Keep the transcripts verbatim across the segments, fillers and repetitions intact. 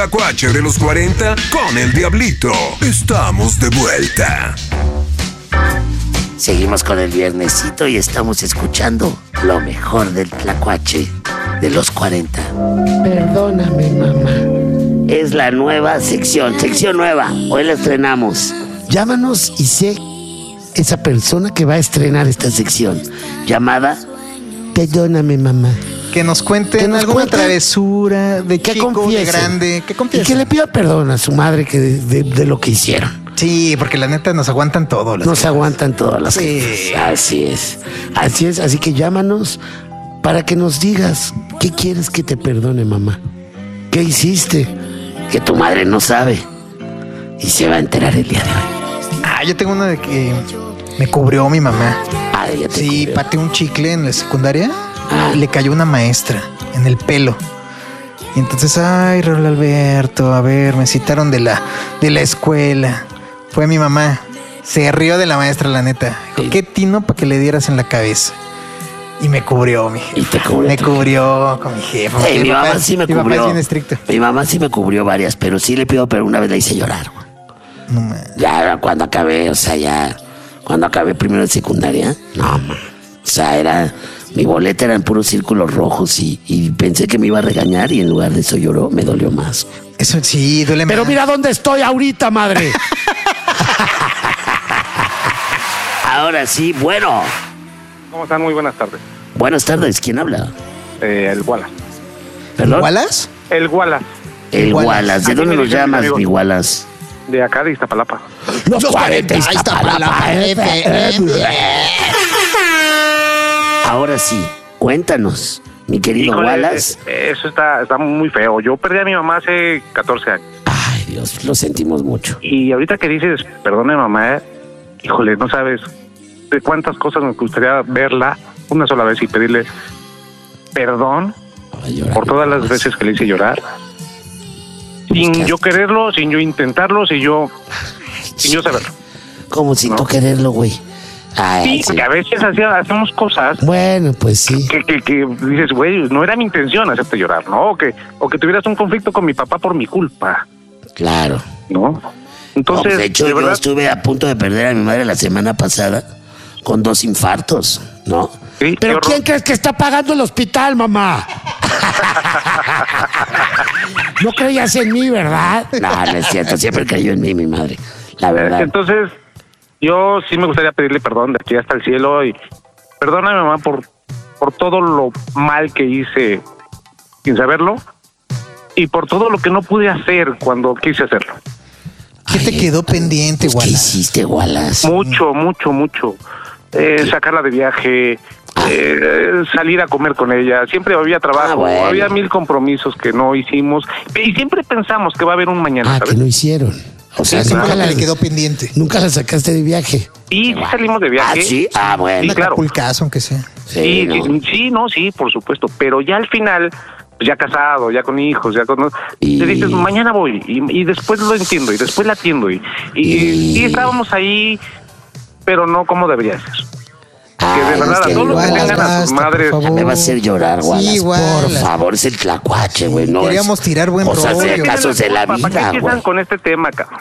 Tlacuache de los cuarenta con el Diablito. Estamos de vuelta. Seguimos con el viernesito y estamos escuchando lo mejor del Tlacuache de los cuarenta. Perdóname, mamá. Es la nueva sección, sección nueva. Hoy la estrenamos. Llámanos y sé esa persona que va a estrenar esta sección llamada Perdóname, mamá. Que nos cuenten Que nos alguna cuenten travesura de que chico, de confiesen. grande, que Y confiesen. que le pida perdón a su madre que de, de- de lo que hicieron. Sí, porque la neta nos aguantan todo. las Nos cosas. aguantan todas las Sí. cosas. Así es. Así es. Así que llámanos para que nos digas qué quieres que te perdone, mamá. ¿Qué hiciste? Que tu madre no sabe y se va a enterar el día de hoy. Ah, yo tengo una de que me cubrió mi mamá. Ah, ya te Sí, cubrió. pateé un chicle en la secundaria Ah. y le cayó una maestra en el pelo. Y entonces, ay, Raúl Alberto, a ver, me citaron de la, de la escuela. Fue mi mamá. Se rió de la maestra, la neta. Dijo, Sí. qué tino para que le dieras en la cabeza. Y me cubrió, mi jefe. Y te cubrió Me tu cubrió con mi jefe. Ey, porque mi papá mamá es- sí me mi papá es cubrió. bien estricto. Mi mamá sí me cubrió varias, pero sí le pido, pero una vez la hice llorar, güey. No, man. Ya cuando acabé, o sea, ya cuando acabé primero de secundaria, no, man. O sea, era, mi boleta eran puros círculos rojos y, y pensé que me iba a regañar y en lugar de eso lloró, me dolió más. Eso sí, duele Pero más. mira dónde estoy ahorita, madre. Ahora sí, bueno, ¿Cómo están? Muy buenas tardes. buenas tardes, ¿quién habla? Eh, el Wallace. ¿Perdón? ¿Wallace? El Wallace, El Wallace. Wallace, ¿de Aquí dónde me nos dicen mis llamas, amigos. mi Wallace? de acá de Iztapalapa. Los cuarenta Iztapalapa. Ahora sí, cuéntanos, mi querido Híjole, Wallace. eh, eso está, está muy feo. Yo perdí a mi mamá hace catorce años. Ay, Dios, lo sentimos mucho. Y ahorita que dices, perdone mamá, eh, híjole, no sabes de cuántas cosas me gustaría verla una sola vez y pedirle perdón Ay, llora, por todas las Wallace. veces que le hice llorar. Sin Buscaste. yo quererlo, sin yo intentarlo, sin yo, sin yo saberlo. Como sin ¿No? tú quererlo, güey. Ay, Sí, sí. porque a veces hacía- hacemos cosas Bueno, pues sí. que, que, que dices, güey, no era mi intención hacerte llorar, ¿no? O que, o que tuvieras un conflicto con mi papá por mi culpa, Claro. ¿no? No, Entonces, pues, de hecho, de yo verdad, estuve a punto de perder a mi madre la semana pasada con dos infartos, ¿no? sí, qué ¿Pero horror. quién crees que está pagando el hospital, mamá? No creías en mí, ¿verdad? No, no es cierto, siempre creyó en mí mi madre, la verdad. Entonces, yo sí me gustaría pedirle perdón de aquí hasta el cielo y perdóname, mamá, por, por todo lo mal que hice sin saberlo y por todo lo que no pude hacer cuando quise hacerlo. ¿Qué te Ay, quedó pendiente, pues, ¿qué Wallace? hiciste, Wallace? Mucho, mucho, mucho. Eh, sacarla de viaje, eh, salir a comer con ella. Siempre había trabajo, Ah, bueno. había mil compromisos que no hicimos. Y siempre pensamos que va a haber un mañana, Ah, ¿sabes? que no hicieron. O sea, Eso fue nunca lo que la, le quedó pendiente. nunca la sacaste de viaje. Y sí salimos de viaje. Ah, sí, ah, bueno. Sí, Un claro. acapulcazo, aunque sea. Sí, ¿no? sí, sí, no, sí, por supuesto. Pero ya al final, pues ya casado, ya con hijos, ya con... Y- Te dices, mañana voy. Y, y después lo entiendo, y después la atiendo. Y, y, Y- sí estábamos ahí, pero no como debería ser. Que de Ay, verdad, a mis todos los que queridos tengan a Wallace, sus basta, por madres... favor. Me va a hacer llorar, Wallace. Sí, Por Wallace. favor, es el Tlacuache, güey. No Queríamos es tirar buen cosas de rollo. casos de la ¿Para qué vida, empiezan güey. con este tema, cabrón?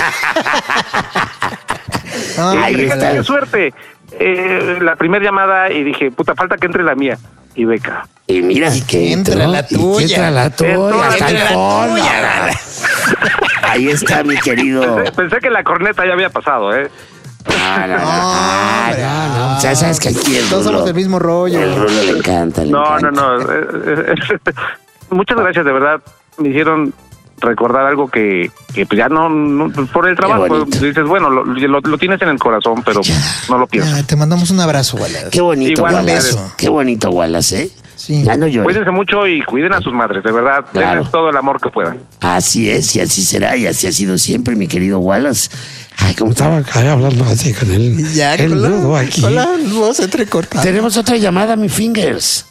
No, Ahí Fíjate está. qué suerte. Eh, la primera llamada y dije, puta, falta que entre la mía. Y beca. Y mira, Y que que entre entró. la Y que tuya. entra la tuya, Entra hasta el la fondo. tuya. Ahí está mi querido. Pensé, pensé que la corneta ya había pasado, ¿eh? Ah, no, no, No, ah, hombre, no, no. O sea, sabes que aquí el Todos Rulo- somos del mismo rollo. El Rulo le encanta, le No, no, encanta. no. eh, eh, Muchas gracias, de verdad. Me hicieron recordar algo que, que pues ya no, no, por el trabajo. bonito. Dices, bueno, lo, lo, lo tienes en el corazón, pero no lo piensas. Ya, te mandamos un abrazo, Wallace. Qué bonito, Igual, Wallace. beso. Qué bonito, Wallace, ¿eh? Sí. Ya no llores. Cuídense mucho y cuiden a sus madres, de verdad. Claro. Denles todo el amor que puedan. Así es, y así será, y así ha sido siempre, mi querido Wallace. Ay, cómo Estaba acá hablando así con el, Ya, el con la, nudo aquí. con la voz entrecortada. Tenemos otra llamada, mi fingers.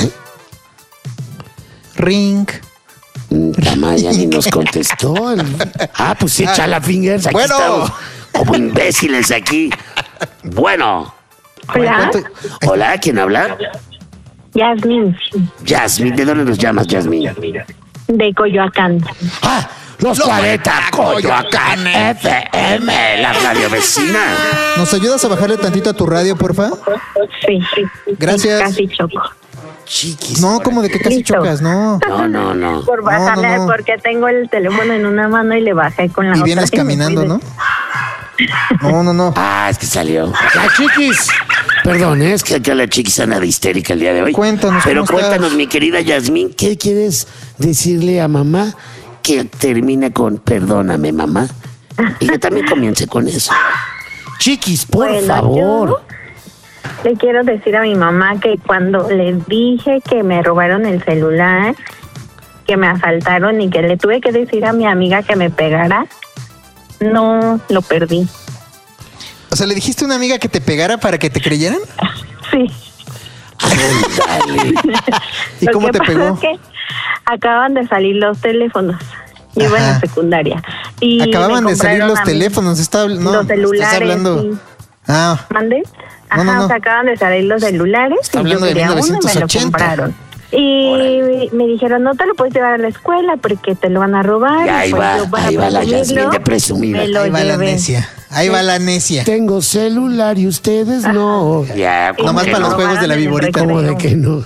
Ring. Mm, Tamaya ni nos contestó. el- Ah, pues sí, echa la fingers. Aquí Bueno. estamos como imbéciles aquí. Bueno. Hola, Hola, ¿quién habla? Yasmin, Yasmin, ¿de dónde nos llamas, Yasmin? De Coyoacán. ¡Ah! Los cuarenta, Coyoacán F M, la radio vecina. ¿Nos ayudas a bajarle tantito a tu radio, porfa? Sí. Gracias. Casi choco. Chiquis. No, como de que casi Listo. chocas, no. No, no, no. Por bajarle, no, no. porque tengo el teléfono en una mano y le bajé con la Y otra. vienes y me caminando, fui de- ¿no? No, no, no. Ah, es que salió. La chiquis. Perdón, ¿eh? es que acá la chiquis anda de histérica el día de hoy. Cuéntanos, Pero ¿cómo cuéntanos, estás? mi querida Yasmín, ¿qué quieres decirle a mamá que termine con perdóname, mamá? Y que también comience con eso. Chiquis, por Bueno, favor. yo le quiero decir a mi mamá que cuando le dije que me robaron el celular, que me asaltaron y que le tuve que decir a mi amiga que me pegara, no lo perdí. O sea, ¿le dijiste a una amiga que te pegara para que te creyeran? Sí. Ándale. ¿Y Lo cómo que te pasa pegó? es que acaban de salir los teléfonos. Yo iba en Ajá. la secundaria. Y Acababan me de salir compraron los a mí teléfonos. Está, no, los celulares. estás hablando. Sí. Ah, ¿Mande? No, Ajá, no, no. o sea, acaban de salir los celulares Está y hablando yo de quería mil uno y me lo novecientos ochenta. compraron. Y me dijeron, no te lo puedes llevar a la escuela porque te lo van a robar. Y ahí Y pues va, yo para ahí va la presumirlo, Yasmín de presumida. me lo ahí va la llevé. necia. Ahí va la necia. Tengo celular y ustedes no. Ya, Y Nomás me para lo los juegos de la robaron en el viborita. recreo. ¿Cómo de que no?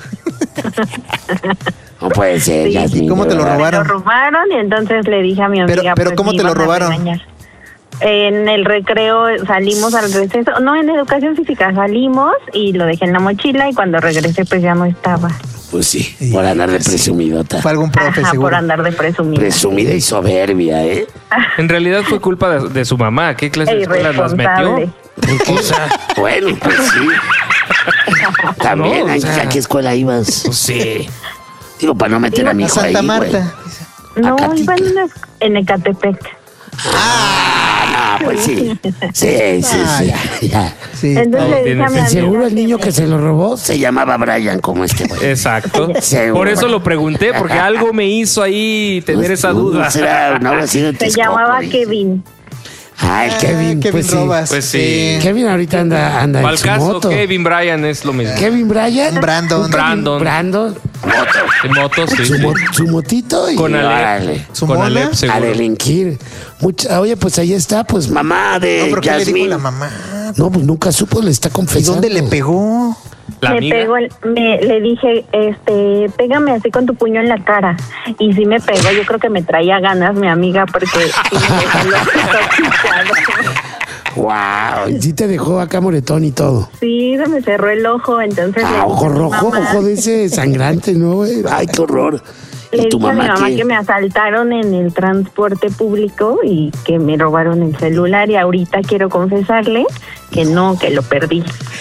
no puede ser, Sí. Yasmín. ¿Cómo de te lo verdad. robaron? Me lo robaron y entonces le dije a mi amiga. Pero- pero pues, ¿cómo me te lo iban a robaron? regañar. En el recreo salimos al receso, no, en educación física salimos y lo dejé en la mochila y cuando regresé pues ya no estaba. Pues sí, por andar de presumidota. Fue algún profe, Ajá, seguro. por andar de presumida. Presumida y soberbia, ¿eh? En realidad fue culpa de, de su mamá. ¿Qué clase de escuela las metió? Irresponsable. O sea, Bueno, pues sí. También, No, o ¿a- sea- ¿a qué escuela ibas? pues sí. Digo, para no meter a mi A hijo ahí, Santa güey. Marta. No, Acatica. iba en, una- en Ecatepec. Ah, no, pues sí. Sí, sí, sí. Ay. Ya, ya. Sí. Entonces le dije a mi tienes- amiga Seguro el que niño me- que se lo robó. Se llamaba Brian como este güey. Exacto. Seguro. Por eso lo pregunté, porque algo me hizo ahí tener esa duda. No será, no habrá sido Se Texcoco, llamaba güey. Kevin. Ah, el Kevin. Kevin pues sí. Robas. Pues sí. Kevin ahorita anda, anda Para en el su caso, moto. Kevin Bryan es lo mismo. Kevin Bryant. Brandon. Brandon. Brandon. En moto, sí. Su, mo- su motito y Con Alep. Alep. Órale. ¿Su Con mona? Alep, A seguro. delinquir. Mucha- oye, pues ahí está, pues mamá. Mamá de No, pero ¿qué le dijo Yasmín. la mamá? No, pues nunca supo, le está ¿Y confesando. dónde le pegó? La me amiga. pegó, el- me, le dije, este, pégame así con tu puño en la cara. Y sí me pegó, yo creo que me traía ganas mi amiga porque sí me dejó los ojos picados. Wow. Sí te dejó acá moretón y todo. Sí, se me cerró el ojo, entonces le Ah, dije ojo a mi rojo, mamá- ojo de ese sangrante, ¿no, güey? Ay, qué horror. Le ¿Y tu dije a mi mamá mamá qué? que me asaltaron en el transporte público y que me robaron el celular y ahorita quiero confesarle que no, que lo perdí.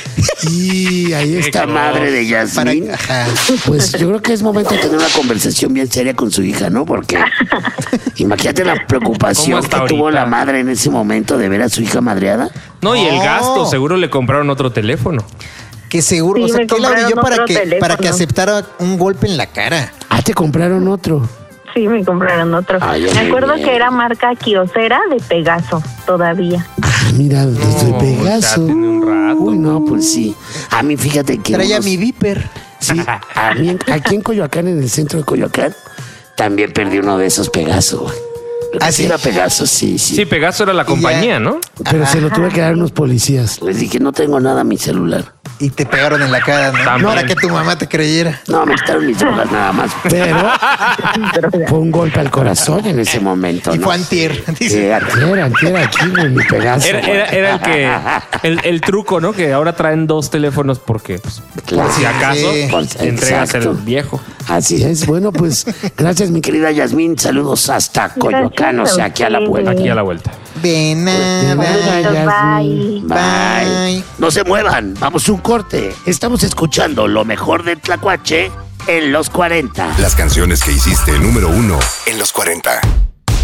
Y ahí está. Esta madre de Para... Yasmín. Ajá. Pues yo creo que es momento de tener una conversación bien seria con su hija, ¿no? Porque imagínate la ¿Cómo preocupación que hasta tuvo ahorita? la madre en ese momento de ver a su hija madreada. No, y el No. gasto, seguro le compraron otro teléfono. Que seguro, Sí, o sea, me ¿qué le orilló compraron para otro que, teléfono. para que aceptara un golpe en la cara? Ah, te compraron otro. Sí, me compraron otro. Ay, me muy acuerdo bien. que era marca Kyocera de Pegaso todavía. Ah, mira, desde No, Pegaso. ya tiene un rato. Uy, no, pues sí. A mí, fíjate que. Traía unos- mi Viper. Sí, a mí en- aquí en Coyoacán, en el centro de Coyoacán, también perdí uno de esos Pegaso, güey. ¿Ah, sí? sí? Era Pegaso, sí, sí. Sí, Pegaso era la compañía, ¿no? Pero se lo tuve que dar a unos policías. Les dije, no tengo nada en mi celular. Y te pegaron en la cara, ¿no? También. Para que tu mamá te creyera. No, me quitaron mi celular nada más. Pero fue un golpe al corazón En ese momento, Y ¿no? fue antier. Dice. Sí, Antier, antier aquí, güey, mi Pegaso. Era, era, era el que el, el truco, ¿no? Que ahora traen dos teléfonos porque, pues, Claro. por si acaso, Sí. Por- entregas exacto. el viejo. Así Así es. es. Bueno, pues gracias, mi Mi querida Yasmín, saludos hasta Coyoacán, o sea, aquí a la vuelta. Aquí a la vuelta. De nada. Bye. Bye. Bye. No se muevan, vamos a un corte. Estamos escuchando lo mejor de Tlacuache en los cuarenta. Las canciones que hiciste número uno en los cuarenta.